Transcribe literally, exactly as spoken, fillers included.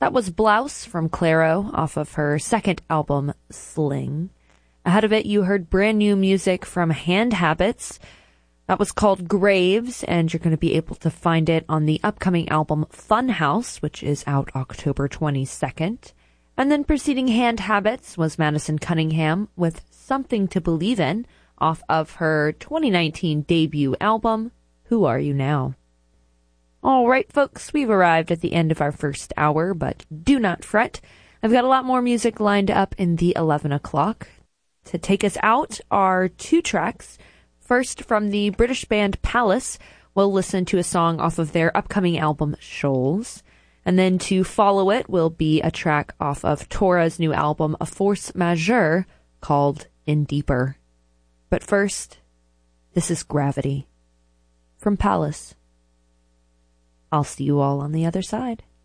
That was Blouse from Clairo off of her second album, Sling. Ahead of it, you heard brand new music from Hand Habits. That was called Graves, and you're going to be able to find it on the upcoming album Funhouse, which is out October twenty-second. And then preceding Hand Habits was Madison Cunningham with Something to Believe In off of her twenty nineteen debut album, Who Are You Now? All right, folks, we've arrived at the end of our first hour, but do not fret. I've got a lot more music lined up in the eleven o'clock. To take us out are two tracks. First, from the British band Palace, we'll listen to a song off of their upcoming album, Shoals. And then to follow it will be a track off of Tora's new album, A Force Majeure, called In Deeper. But first, this is Gravity from Palace. I'll see you all on the other side.